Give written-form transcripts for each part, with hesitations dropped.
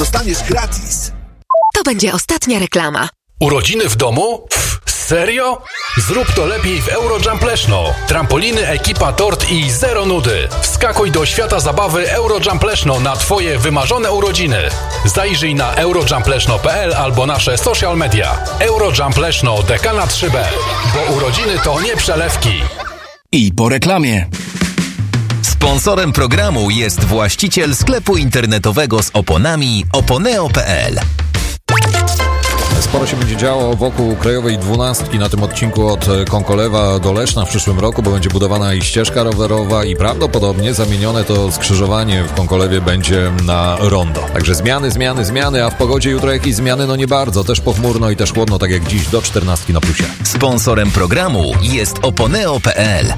dostaniesz gratis. To będzie ostatnia reklama. Urodziny w domu? Serio? Zrób to lepiej w Eurojump Leszno. Trampoliny, ekipa, tort i zero nudy. Wskakuj do świata zabawy Eurojump Leszno na Twoje wymarzone urodziny. Zajrzyj na eurojumpleszno.pl albo nasze social media. Eurojump Leszno, Dekana 3B. Bo urodziny to nie przelewki. I po reklamie. Sponsorem programu jest właściciel sklepu internetowego z oponami oponeo.pl. Sporo się będzie działo wokół Krajowej 12 na tym odcinku od Konkolewa do Leszna w przyszłym roku, bo będzie budowana i ścieżka rowerowa i prawdopodobnie zamienione to skrzyżowanie w Konkolewie będzie na rondo. Także zmiany, a w pogodzie jutro jakieś zmiany? No nie bardzo, też pochmurno i też chłodno, tak jak dziś, do 14 na plusie. Sponsorem programu jest oponeo.pl.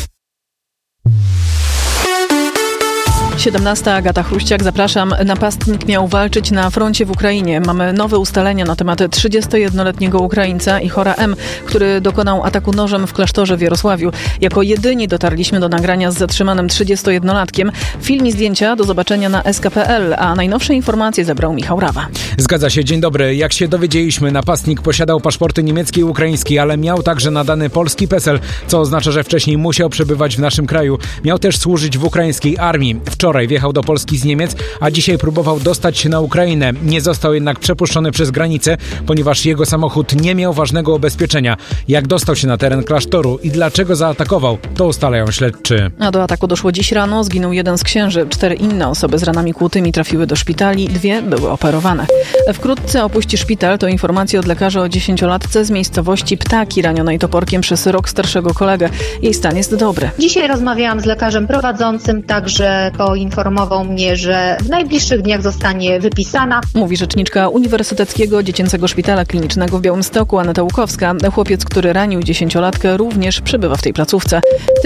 17. Agata Chruściak, zapraszam. Napastnik miał walczyć na froncie w Ukrainie. Mamy nowe ustalenia na temat 31-letniego Ukraińca Ihora M., który dokonał ataku nożem w klasztorze w Jarosławiu. Jako jedyni dotarliśmy do nagrania z zatrzymanym 31-latkiem. Film i zdjęcia do zobaczenia na sk.pl, a najnowsze informacje zebrał Michał Rawa. Zgadza się, dzień dobry. Jak się dowiedzieliśmy, napastnik posiadał paszporty niemiecki i ukraiński, ale miał także nadany polski PESEL, co oznacza, że wcześniej musiał przebywać w naszym kraju. Miał też służyć w ukraińskiej armii. Wczoraj wjechał do Polski z Niemiec, a dzisiaj próbował dostać się na Ukrainę. Nie został jednak przepuszczony przez granicę, ponieważ jego samochód nie miał ważnego ubezpieczenia. Jak dostał się na teren klasztoru i dlaczego zaatakował, to ustalają śledczy. A do ataku doszło dziś rano. Zginął jeden z księży. 4 inne osoby z ranami kłutymi trafiły do szpitali. 2 były operowane. Wkrótce opuści szpital. To informacje od lekarza o 10-latce z miejscowości Ptaki, ranionej toporkiem przez rok starszego kolegę. Jej stan jest dobry. Dzisiaj rozmawiałam z lekarzem prowadzącym, także poinformował mnie, że w najbliższych dniach zostanie wypisana. Mówi rzeczniczka Uniwersyteckiego Dziecięcego Szpitala Klinicznego w Białymstoku Aneta Łukowska. Chłopiec, który ranił 10-latkę, również przebywa w tej placówce.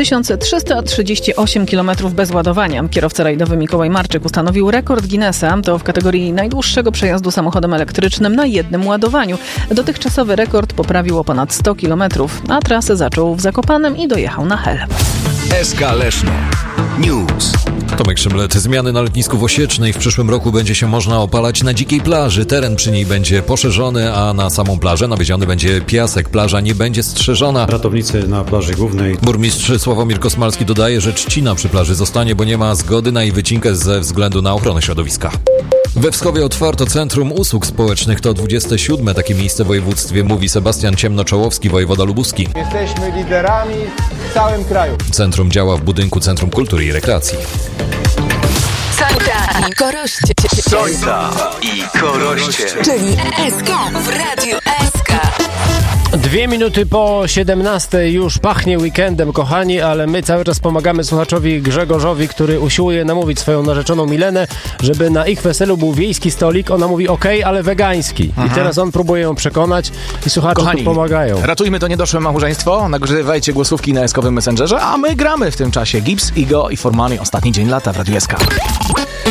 1338 km bez ładowania. Kierowca rajdowy Mikołaj Marczyk ustanowił rekord Guinnessa. To w kategorii najdłuższego przejazdu samochodem elektrycznym na jednym ładowaniu. Dotychczasowy rekord poprawił o ponad 100 km, a trasę zaczął w Zakopanem i dojechał na Hel. SK Leszno News. Tomek Szymlet. Zmiany na lotnisku w Osiecznej. W przyszłym roku będzie się można opalać na dzikiej plaży. Teren przy niej będzie poszerzony, a na samą plażę nawieziony będzie piasek. Plaża nie będzie strzeżona. Ratownicy na plaży głównej. Burmistrz Sławomir Kosmalski dodaje, że trzcina przy plaży zostanie, bo nie ma zgody na jej wycinkę ze względu na ochronę środowiska. We Wschowie otwarto Centrum Usług Społecznych. To 27. takie miejsce w województwie, mówi Sebastian Ciemnoczołowski, wojewoda lubuski. Jesteśmy liderami w całym kraju. Centrum działa w budynku Centrum Kultury i Rekreacji. Sońca i Koroście. Sońca i Koroście. Czyli SK w Radiu SK. 2 minuty po 17 już pachnie weekendem, kochani, ale my cały czas pomagamy słuchaczowi Grzegorzowi, który usiłuje namówić swoją narzeczoną Milenę, żeby na ich weselu był wiejski stolik. Ona mówi okej, ale wegański. I teraz on próbuje ją przekonać i słuchacze kochani, tu pomagają. Ratujmy to niedoszłe małżeństwo, nagrzewajcie głosówki na SK-owym Messengerze, a my gramy w tym czasie. Gibbs, Igo i For Money. Ostatni dzień lata w Radiu SK.